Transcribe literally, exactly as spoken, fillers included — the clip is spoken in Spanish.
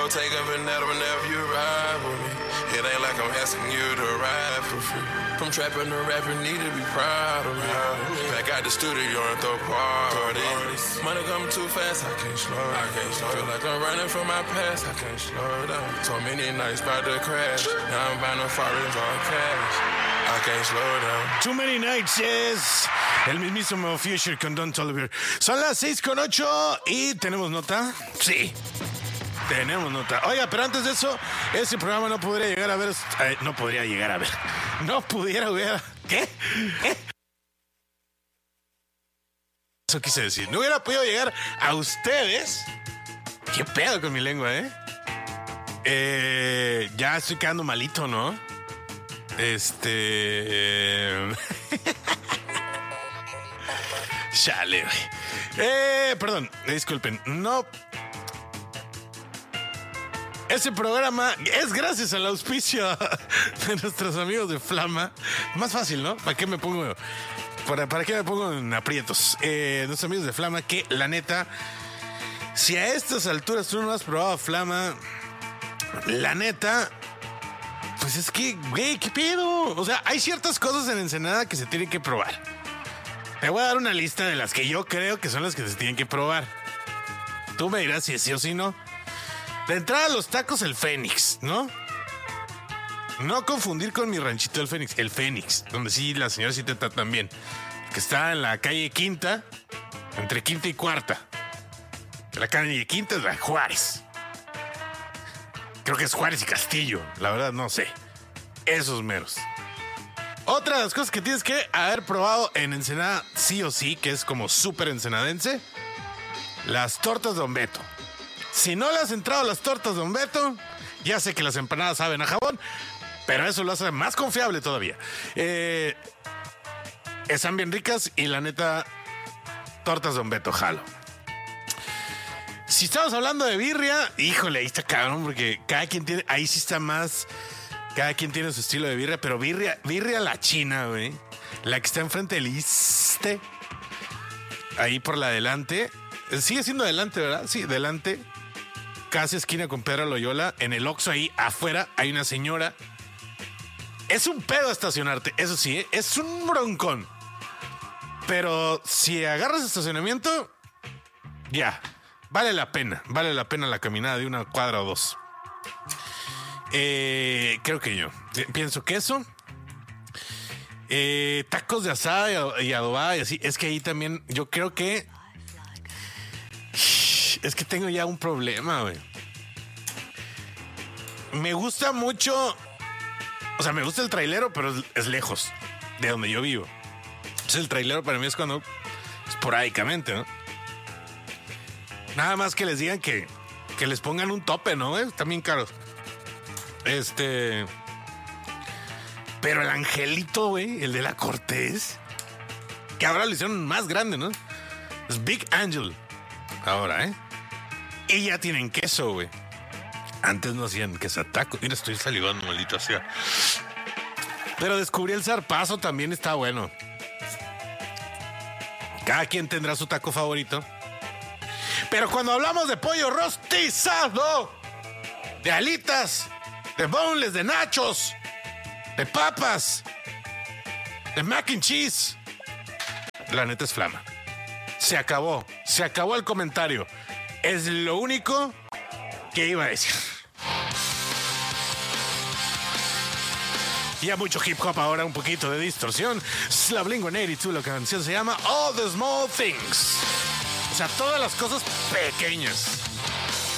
take up and that whenever you ride with me. It ain't like I'm asking you to ride for free. From trapping to rapping, need to be proud of me. Back out the studio and throw parties. Money coming too fast, I can't slow down. I can't slow Feel like I'm running from my past, I can't slow down. So many nights about to crash. Now I'm buying foreigns on cash. I can't slow down. Too Many Nights es el mismísimo Future con Don Toliver. Son las seis con ocho y ¿tenemos nota? Sí. Tenemos nota. Oiga, pero antes de eso, ese programa no podría llegar a ver... Eh, no podría llegar a ver. No pudiera ver... ¿Qué? ¿Qué? Eso quise decir. No hubiera podido llegar a ustedes. ¿Qué pedo con mi lengua, eh? Eh... Ya estoy quedando malito, ¿no? Este... Chale, güey. Eh, perdón, disculpen. No... Ese programa es gracias al auspicio de nuestros amigos de Flama. Más fácil, ¿no? ¿Para qué me pongo, para, para qué me pongo en aprietos? Eh, nuestros amigos de Flama, que la neta, si a estas alturas tú no has probado Flama, la neta, pues es que, güey, ¿qué pedo? O sea, hay ciertas cosas en Ensenada que se tienen que probar. Te voy a dar una lista de las que yo creo que son las que se tienen que probar. Tú me dirás si es sí o si no. De entrada, los tacos El Fénix, ¿no? No confundir con mi ranchito El Fénix. El Fénix, donde sí la señora sí te tratan bien. Que está en la calle Quinta, entre Quinta y Cuarta. La calle Quinta es la Juárez. Creo que es Juárez y Castillo. La verdad, no sé. Esos meros. Otra de las cosas que tienes que haber probado en Ensenada, sí o sí, que es como súper ensenadense, las tortas Don Beto. Si no le has entrado a las tortas Don Beto, ya sé que las empanadas saben a jabón, pero eso lo hace más confiable todavía. Eh, están bien ricas y la neta, tortas Don Beto, jalo. Si estamos hablando de birria, híjole, ahí está cabrón, porque cada quien tiene, ahí sí está más, cada quien tiene su estilo de birria, pero birria, birria la china, güey. La que está enfrente del Iste, ahí por la adelante. Sigue siendo adelante, ¿verdad? Sí, delante. Casi esquina con Pedro Loyola. En el Oxxo ahí afuera hay una señora. Es un pedo estacionarte, eso sí, ¿eh? Es un broncón. Pero si agarras estacionamiento, ya, vale la pena. Vale la pena la caminada de una cuadra o dos. Eh, creo que yo pienso que eso. Eh, tacos de asada y adobada y así. Es que ahí también yo creo que... Es que tengo ya un problema, güey. Me gusta mucho... O sea, me gusta el trailero, pero es, es lejos de donde yo vivo. Entonces el trailero para mí es cuando... Esporádicamente, ¿no? Nada más que les digan que... Que les pongan un tope, ¿no? ¿Eh? Están bien caros. Este... Pero el Angelito, güey, el de la Cortés... Que ahora lo hicieron más grande, ¿no? Es Big Angel. Ahora, ¿eh? Y ya tienen queso, güey. Antes no hacían quesataco. Mira, estoy salivando, maldito sea. Pero descubrí el zarpazo, también está bueno. Cada quien tendrá su taco favorito. Pero cuando hablamos de pollo rostizado, de alitas, de boneless, de nachos, de papas, de mac and cheese, la neta es Flama. Se acabó, se acabó el comentario. Es lo único que iba a decir. Ya mucho hip hop ahora, un poquito de distorsión. La Blink ciento ochenta y dos, la canción se llama All the Small Things. O sea, todas las cosas pequeñas.